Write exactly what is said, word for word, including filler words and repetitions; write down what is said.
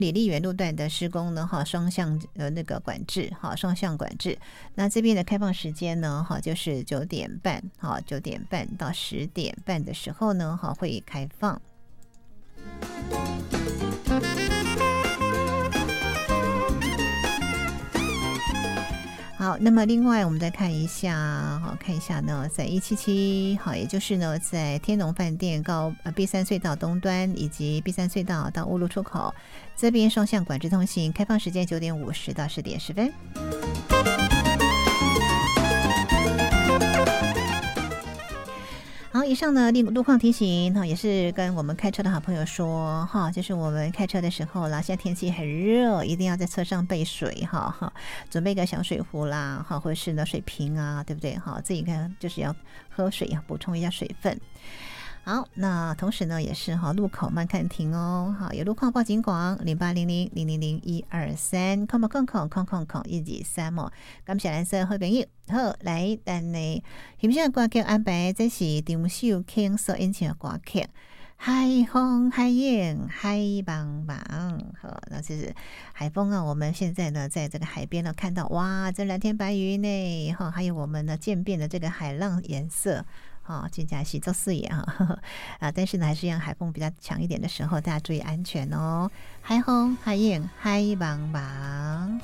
李丽园路段的施工呢，哈，双向呃那个管制，哈，双向管制。那这边的开放时间呢，哈，就是九点半，哈，九点半到十点半的时候呢，哈，会开放。好，那么另外我们再看一下，好看一下呢，在一七七，好，也就是呢，在天龙饭店高呃 B 三隧道东端以及 B 三隧道到乌路出口这边双向管制通行，开放时间九点五十到十点十分。好，以上呢路况提醒哈，也是跟我们开车的好朋友说哈，就是我们开车的时候啦，现在天气很热，一定要在车上备水哈哈，准备个小水壶啦哈，或者是呢水瓶啊，对不对哈？自己看就是要喝水，要补充一下水分。好，那同时呢也是哈，路口慢看停哦。好，有路况报警广零八零零零零零一二三，空空空空空空空一二三哦。感谢蓝色好朋友，好来，等呢，欣赏歌曲安排，这是张秀卿所演唱的歌曲。海风海影海茫茫，好，那这是海风啊。我们现在呢，在这个海边呢，看到哇，这蓝天白云呢，哈，还有我们呢渐变的这个海浪颜色。哦，真假是做视野哈啊，但是呢，还是让海风比较强一点的时候，大家注意安全哦。海风海影海茫茫。